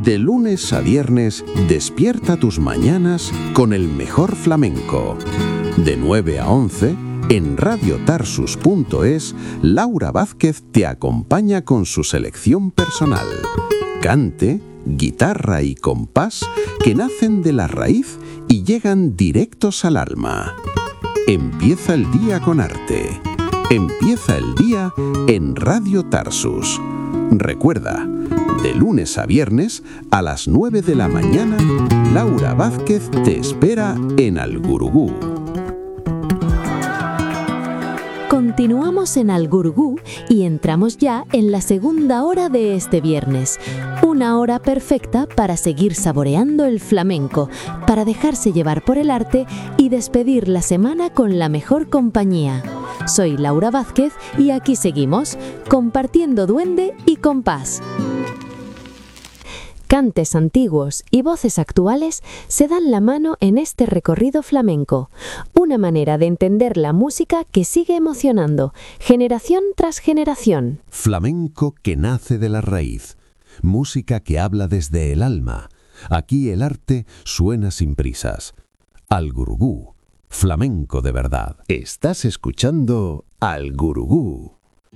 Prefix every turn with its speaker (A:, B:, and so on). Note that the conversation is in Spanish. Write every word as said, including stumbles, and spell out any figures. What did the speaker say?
A: De lunes a viernes, despierta tus mañanas con el mejor flamenco. De nueve a once, en radio tarsus punto es, Laura Vázquez te acompaña con su selección personal. Cante, guitarra y compás que nacen de la raíz y llegan directos al alma. Empieza el día con arte. Empieza el día en Radio Tarsus. Recuerda, de lunes a viernes, a las nueve de la mañana, Laura Vázquez te espera en Al Gurugú.
B: Continuamos en Al Gurugú y entramos ya en la segunda hora de este viernes. Una hora perfecta para seguir saboreando el flamenco, para dejarse llevar por el arte y despedir la semana con la mejor compañía. Soy Laura Vázquez y aquí seguimos, compartiendo duende y compás. Cantes antiguos y voces actuales se dan la mano en este recorrido flamenco, una manera de entender la música que sigue emocionando, generación tras generación.
A: Flamenco que nace de la raíz, música que habla desde el alma. Aquí el arte suena sin prisas. Al Gurugú, flamenco de verdad. Estás escuchando Al Gurugú.